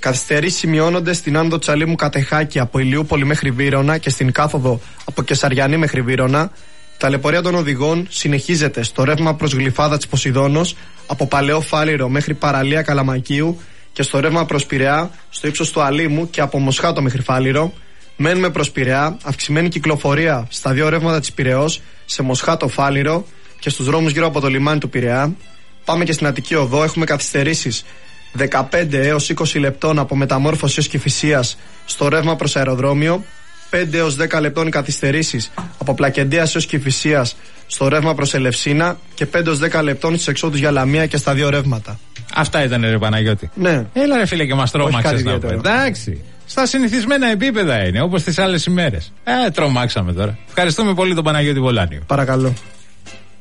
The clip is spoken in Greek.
Καθυστερήσεις σημειώνονται στην άνοδο Τσαλίμου Κατεχάκη από Ηλιούπολη μέχρι Βύρωνα και στην κάθοδο από Κεσαριανή μέχρι Βύρωνα. Η ταλαιπωρία των οδηγών συνεχίζεται στο ρεύμα προς Γλυφάδα της Ποσειδώνος από Παλαιό Φάληρο μέχρι παραλία Καλαμακίου και στο ρεύμα προς Πειραιά στο ύψος του Αλήμου και από Μοσχάτο μέχρι Φάληρο. Μένουμε προς Πειραιά, αυξημένη κυκλοφορία στα δύο ρεύματα της Πειραιώς σε Μοσχάτο Φάληρο και στους δρόμους γύρω από το λιμάνι του Πειραιά. Πάμε και στην Αττική Οδό, έχουμε καθυστερήσεις 15 έως 20 λεπτών από Μεταμόρφωση έως Κηφισίας στο ρεύμα προς αεροδρόμιο, 5 έως 10 λεπτών οι καθυστερήσεις από Πλακεντίας έως Κηφισίας στο ρεύμα προς Ελευσίνα και 5 έως 10 λεπτών στις εξόδους για Λαμία και στα δύο ρεύματα. Αυτά ήταν, ρε Παναγιώτη. Ναι. Έλα, ρε φίλε, και μας τρόμαξες να πω. Εντάξει. Στα συνηθισμένα επίπεδα είναι, όπως τις άλλες ημέρες. Τρομάξαμε τώρα. Ευχαριστούμε πολύ τον Παναγιώτη Βολάνιο. Παρακαλώ.